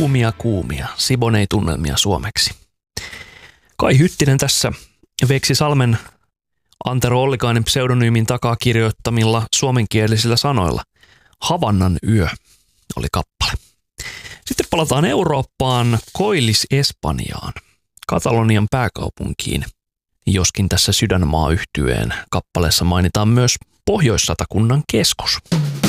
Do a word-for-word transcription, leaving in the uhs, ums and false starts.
Kuumia kuumia, Siboney-tunnelmia suomeksi. Kai Hyttinen tässä Veksi Salmen Antero Ollikainen pseudonyymin takaa kirjoittamilla suomenkielisillä sanoilla. Havannan yö oli kappale. Sitten palataan Eurooppaan, koillis Espanjaan, Katalonian pääkaupunkiin. Joskin tässä Sydänmaa-yhtyeen kappaleessa mainitaan myös Pohjois-Satakunnan keskus.